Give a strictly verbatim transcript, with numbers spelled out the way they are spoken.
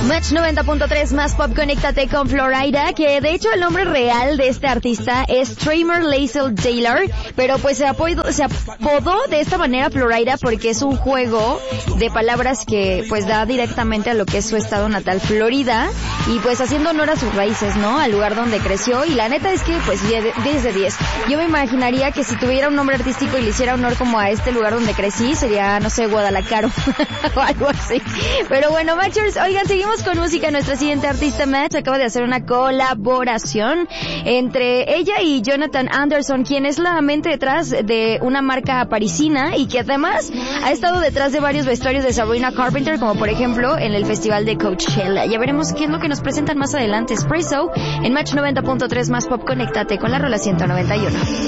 Match noventa punto tres más pop, conéctate con Florida, que de hecho el nombre real de este artista es Tremor Lazel Taylor, pero pues se apodó, se apodó de esta manera Florida porque es un juego de palabras que pues da directamente a lo que es su estado natal, Florida, y pues haciendo honor a sus raíces, ¿no? Al lugar donde creció, y la neta es que pues diez de diez. Yo me imaginaría que si tuviera un nombre artístico y le hiciera honor como a este lugar donde crecí, sería, no sé, Guadalajara o algo así. Pero bueno, Matchers, oigan, seguimos con música. Nuestra siguiente artista, Match, acaba de hacer una colaboración entre ella y Jonathan Anderson, quien es la mente detrás de una marca parisina y que además ha estado detrás de varios vestuarios de Sabrina Carpenter, como por ejemplo en el festival de Coachella. Ya veremos qué es lo que nos presentan más adelante. Espresso en Match noventa punto tres más pop, conéctate con la rola ciento noventa y uno.